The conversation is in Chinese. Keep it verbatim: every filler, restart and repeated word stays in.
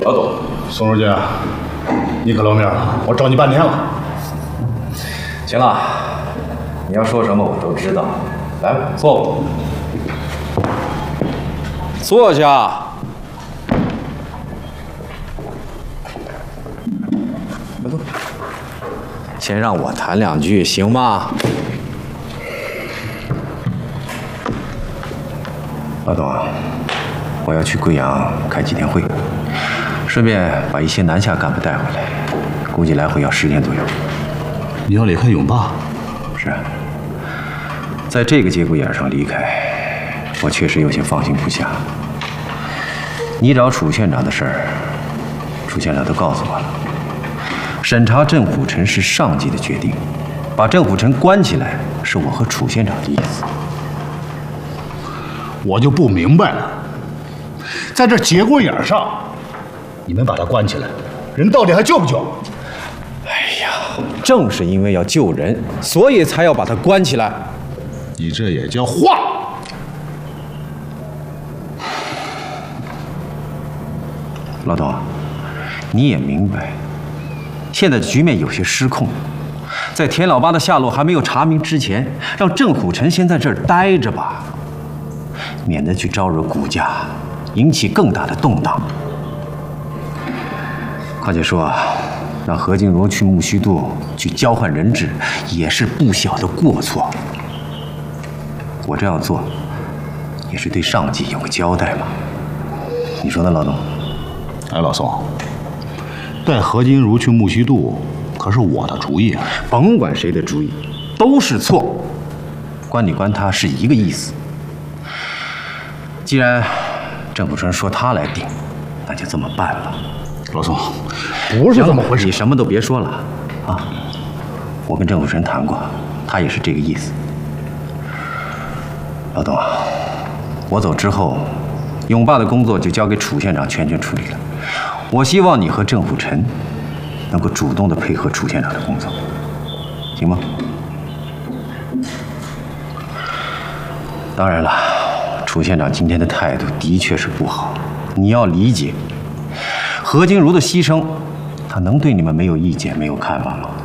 老董， 宋书记，你可露面了，我找你半天了。 行了，你要说什么我都知道。来吧，坐吧。坐下。快坐。先让我谈两句，行吗？老董，我要去贵阳开几天会，顺便把一些南下干部带回来，估计来回要十天左右。 你要离开永霸？ 是。在这个节骨眼上离开，我确实有些放心不下。你找楚县长的事儿，楚县长都告诉我了。审查郑虎臣是上级的决定，把郑虎臣关起来是我和楚县长的意思。 我就不明白了，在这节骨眼上，你们把他关起来，人到底还救不救？ 哎呀，正是因为要救人，所以才要把他关起来。 你这也叫话？ 老董，你也明白，现在的局面有些失控。在田老八的下落还没有查明之前，让郑虎臣先在这儿待着吧，免得去招惹谷家，引起更大的动荡。况且说，让何金荣去木须渡去交换人质，也是不小的过错。我这样做，也是对上级有个交代嘛。你说呢，老董？ 哎，老宋，带何金如去木须渡可是我的主意啊！ 甭管谁的主意，都是错。关你关他是一个意思。既然郑虎臣说他来定，那就这么办吧。 老宋，不是这么回事。 你什么都别说了啊！我跟郑虎臣谈过，他也是这个意思。老董，我走之后，永霸的工作就交给楚县长全权处理了。我希望你和郑虎臣能够主动的配合楚县长的工作，行吗？当然了，楚县长今天的态度的确是不好，你要理解。何金如的牺牲，他能对你们没有意见、没有看法吗？